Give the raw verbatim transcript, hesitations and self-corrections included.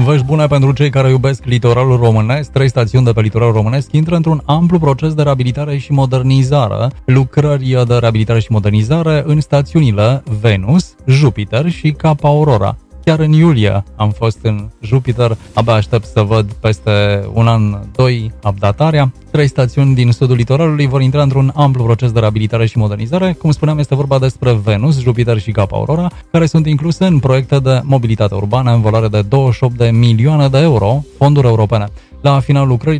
Vești bune pentru cei care iubesc litoralul românesc. Trei stațiuni de pe litoralul românesc intră într-un amplu proces de reabilitare și modernizare. Lucrări de reabilitare și modernizare în stațiunile Venus, Jupiter și Capa Aurora. Chiar în iulie am fost în Jupiter, abia aștept să văd peste un an, doi, updatarea. Trei stațiuni din sudul litoralului vor intra într-un amplu proces de reabilitare și modernizare. Cum spuneam, este vorba despre Venus, Jupiter și Capa Aurora, care sunt incluse în proiecte de mobilitate urbană în valoare de douăzeci și opt de milioane de euro, fonduri europene. La finalul lucrărilor